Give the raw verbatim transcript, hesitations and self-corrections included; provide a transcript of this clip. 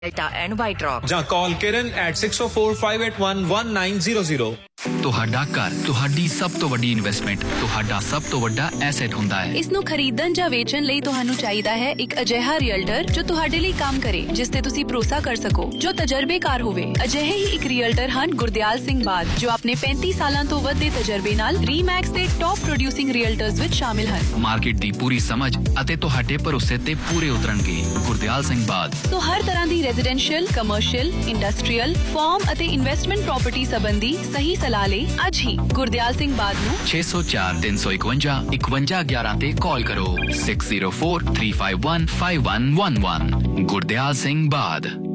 Delta and White Rock. ਜਾਂ call Kiran at six oh four, five eight one, one nine zero zero. ਤੁਹਾਡਾ ਘਰ ਤੁਹਾਡੀ ਸਭ ਤੋਂ ਵੱਡੀ ਇਨਵੈਸਟਮੈਂਟ ਤੁਹਾਡਾ ਸਭ ਤੋਂ ਵੱਡਾ ਐਸੈਟ ਹੁੰਦਾ ਹੈ। ਇਸ ਨੂੰ ਖਰੀਦਣ ਜਾਂ ਵੇਚਣ ਲਈ ਤੁਹਾਨੂੰ ਚਾਹੀਦਾ ਹੈ ਇੱਕ ਅਜਿਹਾ ਰੀਅਲਟਰ ਜੋ ਤੁਹਾਡੇ ਲਈ ਕੰਮ ਕਰੇ, ਜਿਸ ਤੇ ਤੁਸੀਂ ਭਰੋਸਾ ਕਰ ਸਕੋ, ਜੋ ਤਜਰਬੇਕਾਰ ਹੋਵੇ। ਅਜਿਹੇ ਹੀ ਇੱਕ ਰੀਅਲਟਰ ਹਨ ਗੁਰਦਿਆਲ ਸਿੰਘ ਬਾਦ, ਜੋ ਆਪਣੇ ਪੈਂਤੀ ਸਾਲਾਂ ਤੋਂ ਵੱਧ ਦੇ ਤਜਰਬੇ ਨਾਲ ਰੀਮੈਕਸ ਦੇ ਟੌਪ ਪ੍ਰੋਡਿਊਸਿੰਗ ਰੀਅਲਟਰਸ ਵਿੱਚ ਸ਼ਾਮਿਲ ਹਨ। ਮਾਰਕੀਟ ਦੀ ਪੂਰੀ ਸਮਝ ਅਤੇ ਤੁਹਾਡੇ ਭਰੋਸੇ ਤੇ ਪੂਰੇ ਉਤਰਨਗੇ। ਗੁਰਦਿਆਲ ਸਿੰਘ ਬਾਦ ਸੋ ਹਰ ਤਰ੍ਹਾਂ ਦੀ ਰੈਜ਼ੀਡੈਂਸ਼ੀਅਲ, ਕਮਰਸ਼ੀਅਲ, ਇੰਡਸਟਰੀਅਲ, ਫਾਰਮ ਅਤੇ ਇਨਵੈਸਟਮੈਂਟ ਪ੍ਰਾਪਰਟੀ ਸੰਬੰਧੀ ਸਹੀ ਸਲਾਹ ਲਈ ਅੱਜ ਹੀ ਗੁਰਦਿਆਲ ਸਿੰਘ ਬਾਦ ਨੂੰ ਛੇ ਸੌ ਚਾਰ, ਤਿੰਨ ਸੌ ਇਕਵੰਜਾ, ਇਕਵੰਜਾ ਗਿਆਰਾਂ ਤੇ ਕਾਲ ਕਰੋ। six oh four, three five one, five one one one। Gurdial Singh ਬਾਦ।